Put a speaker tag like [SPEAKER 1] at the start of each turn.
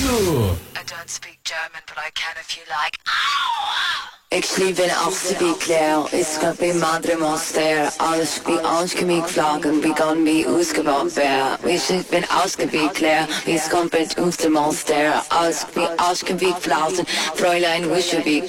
[SPEAKER 1] I don't speak German, but I can if you like.
[SPEAKER 2] Ik sliep in Achterbeekleer, ik schat bij Madre Monster. Alles wie ausgemietflagen, wie kan wie ausgebaut werden. Wie schiet bin ausgebeekleer, wie es kommt mit Monster. Alles wie ausgemietflagen, Fräulein Wischerbeek.